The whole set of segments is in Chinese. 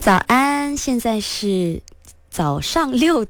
早安，现在是早上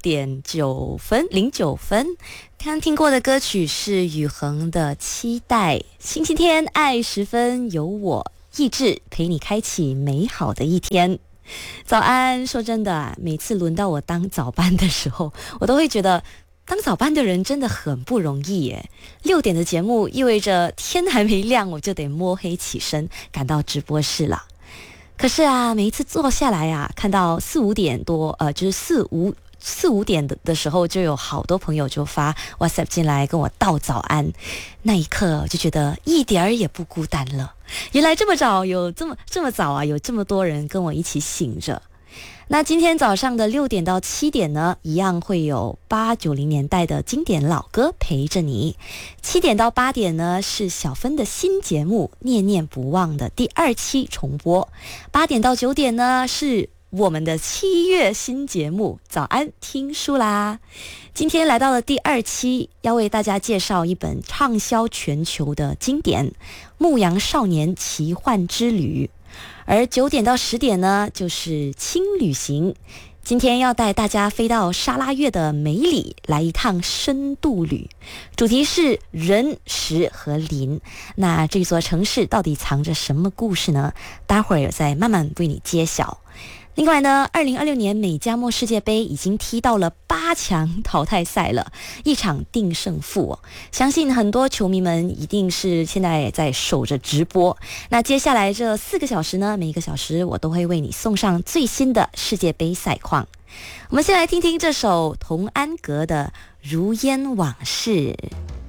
6:09。刚听过的歌曲是宇恒的《期待》。星期天爱10分，有我意志陪你开启美好的一天。早安，说真的啊，每次轮到我当早班的时候，我都会觉得当早班的人真的很不容易耶。6点的节目意味着天还没亮，我就得摸黑起身赶到直播室了。可是啊，每一次坐下来啊，看到4、5点多，就是四五点的时候，就有好多朋友就发 WhatsApp 进来跟我道早安。那一刻就觉得一点儿也不孤单了。原来这么早这么早啊，有这么多人跟我一起醒着。那今天早上的6点到7点呢，一样会有8、90年代的经典老歌陪着你。7点到8点呢，是小芬的新节目《念念不忘》的第2期重播。8点到9点呢，是我们的7月新节目《早安听书》啦。今天来到了第2期，要为大家介绍一本畅销全球的经典《牧羊少年奇幻之旅》。而9点到10点呢，就是轻旅行。今天要带大家飞到沙拉越的梅里，来一趟深度旅，主题是人、石和林。那这座城市到底藏着什么故事呢？待会儿再慢慢为你揭晓。另外呢，2026年美加墨世界杯已经踢到了8强淘汰赛了，一场定胜负哦。相信很多球迷们一定是现在在守着直播。那接下来这4个小时呢，每一个小时我都会为你送上最新的世界杯赛况。我们先来听听这首童安格的《如烟往事》。